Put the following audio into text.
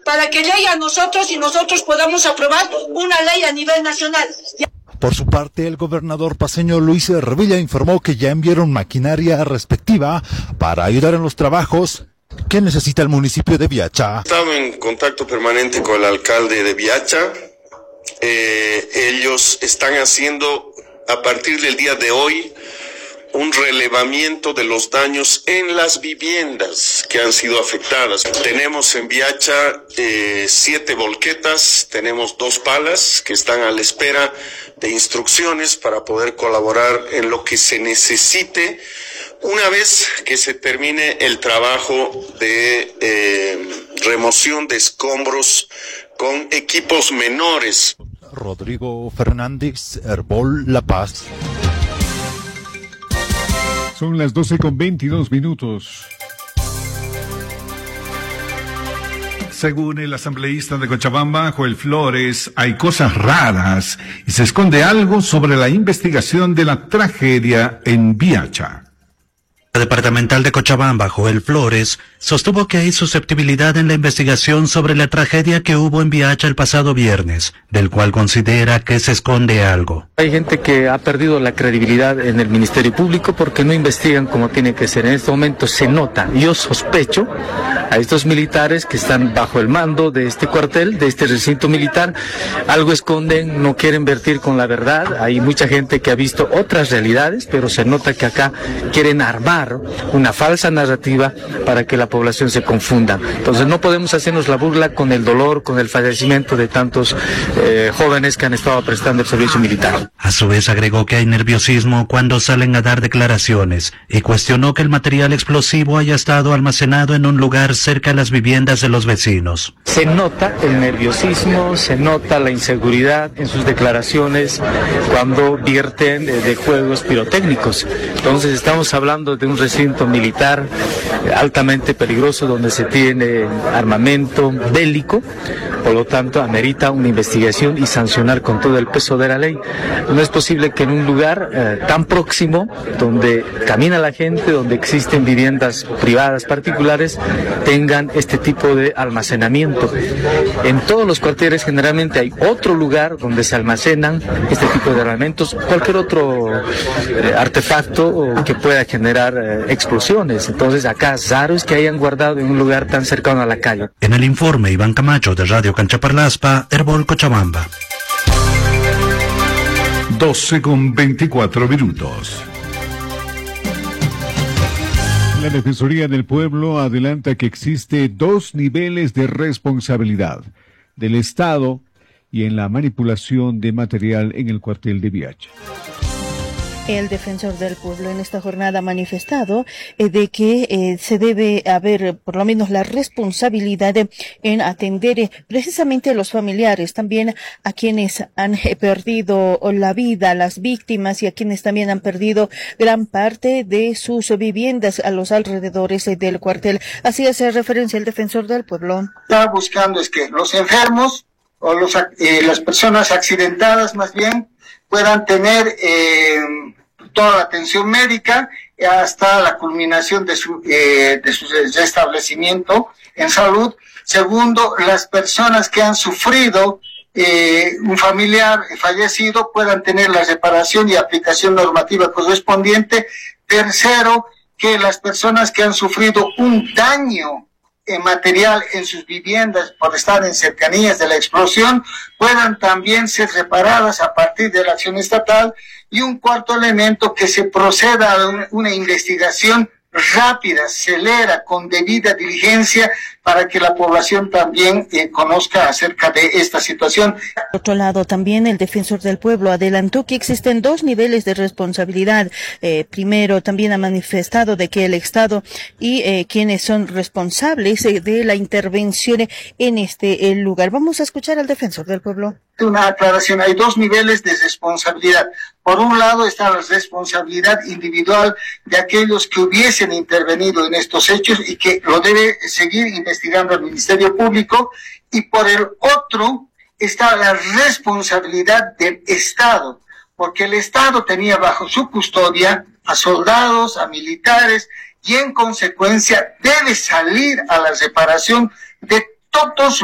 para que llegue a nosotros y nosotros podamos aprobar una ley a nivel nacional. Por su parte, el gobernador paceño Luis Revilla informó que ya enviaron maquinaria respectiva para ayudar en los trabajos que necesita el municipio de Viacha. He estado en contacto permanente con el alcalde de Viacha. Ellos están haciendo a partir del día de hoy un relevamiento de los daños en las viviendas que han sido afectadas. Tenemos en Viacha 7 volquetas, tenemos 2 palas que están a la espera de instrucciones para poder colaborar en lo que se necesite una vez que se termine el trabajo de remoción de escombros con equipos menores. Rodrigo Fernández, Herbol La Paz. Son las 12:22. Según el asambleísta de Cochabamba, Joel Flores, hay cosas raras y se esconde algo sobre la investigación de la tragedia en Viacha. La departamental de Cochabamba, Joel Flores, sostuvo que hay susceptibilidad en la investigación sobre la tragedia que hubo en Viacha el pasado viernes, del cual considera que se esconde algo. Hay gente que ha perdido la credibilidad en el Ministerio Público porque no investigan como tiene que ser. En este momento se nota, yo sospecho a estos militares que están bajo el mando de este cuartel, de este recinto militar, algo esconden, no quieren vertir con la verdad. Hay mucha gente que ha visto otras realidades, pero se nota que acá quieren armar una falsa narrativa para que la población se confunda. Entonces no podemos hacernos la burla con el dolor, con el fallecimiento de tantos jóvenes que han estado prestando el servicio militar. A su vez agregó que hay nerviosismo cuando salen a dar declaraciones y cuestionó que el material explosivo haya estado almacenado en un lugar cerca de las viviendas de los vecinos. Se nota el nerviosismo, se nota la inseguridad en sus declaraciones cuando vierten de juegos pirotécnicos. Entonces estamos hablando de un recinto militar altamente peligroso donde se tiene armamento bélico, por lo tanto amerita una investigación y sancionar con todo el peso de la ley. No es posible que en un lugar tan próximo, donde camina la gente, donde existen viviendas privadas particulares, tengan este tipo de almacenamiento. En todos los cuarteles generalmente hay otro lugar donde se almacenan este tipo de armamentos, cualquier otro artefacto que pueda generar explosiones. Entonces acá raro es que hayan guardado en un lugar tan cercano a la calle. En el informe, Iván Camacho de Radio Canchaparlaspa, Herbol Cochabamba. 12:24. La Defensoría del Pueblo adelanta que existe 2 niveles de responsabilidad del Estado y en la manipulación de material en el cuartel de Viacha. El defensor del pueblo en esta jornada ha manifestado de que se debe haber por lo menos la responsabilidad en atender precisamente a los familiares, también a quienes han perdido la vida, a las víctimas y a quienes también han perdido gran parte de sus viviendas a los alrededores del cuartel. Así hace referencia el defensor del pueblo. Está buscando es que los enfermos o las personas accidentadas más bien puedan tener toda la atención médica hasta la culminación de su restablecimiento en salud. Segundo, las personas que han sufrido un familiar fallecido puedan tener la reparación y aplicación normativa correspondiente. Tercero, que las personas que han sufrido un daño material en sus viviendas por estar en cercanías de la explosión puedan también ser reparadas a partir de la acción estatal. Y un cuarto elemento, que se proceda a una investigación rápida, celera, con debida diligencia, para que la población también conozca acerca de esta situación. Por otro lado, también el defensor del pueblo adelantó que existen 2 niveles de responsabilidad. Primero, también ha manifestado de que el Estado y quienes son responsables de la intervención en este lugar. Vamos a escuchar al defensor del pueblo. Una aclaración, hay 2 niveles de responsabilidad. Por un lado está la responsabilidad individual de aquellos que hubiesen intervenido en estos hechos y que lo debe seguir investigando el Ministerio Público, y por el otro está la responsabilidad del Estado, porque el Estado tenía bajo su custodia a soldados, a militares, y en consecuencia debe salir a la reparación de todos